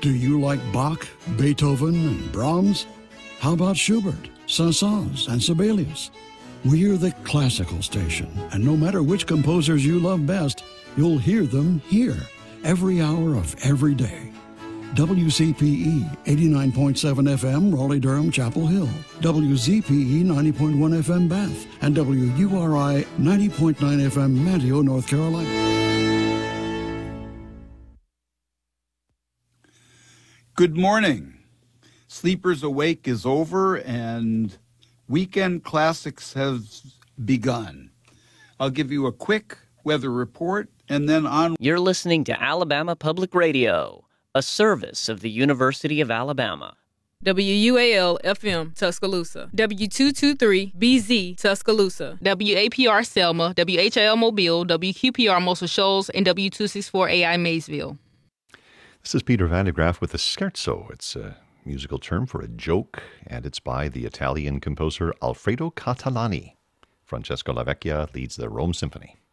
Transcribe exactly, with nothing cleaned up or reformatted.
Do you like Bach, Beethoven, and Brahms? How about Schubert, Saint-Saëns, and Sibelius? We're the classical station, and no matter which composers you love best, you'll hear them here, every hour of every day. W C P E eighty-nine point seven F M, Raleigh-Durham, Chapel Hill. W Z P E ninety point one F M, Bath. And W U R I ninety point nine F M, Manteo, North Carolina. Good morning. Sleepers Awake is over and Weekend Classics has begun. I'll give you a quick weather report and then on. You're listening to Alabama Public Radio, a service of the University of Alabama. W U A L F M Tuscaloosa, W two twenty-three B Z Tuscaloosa, W A P R Selma, W H I L Mobile, W Q P R Muscle Shoals, and W two sixty-four A I Maysville. This is Peter Van de Graaf with a scherzo. It's a musical term for a joke, and it's by the Italian composer Alfredo Catalani. Francesco Lavecchia leads the Rome Symphony.